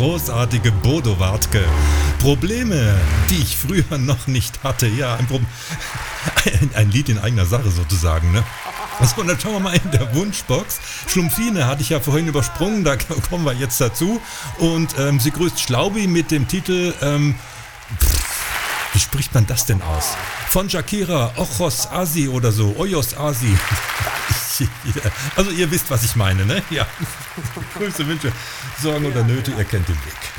großartige Bodo Wartke. Probleme, die ich früher noch nicht hatte. Ja, ein Lied in eigener Sache sozusagen, ne? Also, dann schauen wir mal in der Wunschbox. Schlumpfine hatte ich ja vorhin übersprungen, da kommen wir jetzt dazu. Und sie grüßt Schlaubi mit dem Titel, wie spricht man das denn aus? Von Shakira, Ojos Asi oder so, Ojos Asi. Also ihr wisst, was ich meine, ne? Ja. Grüße, Wünsche, Sorgen oder Nöte, ihr kennt den Weg.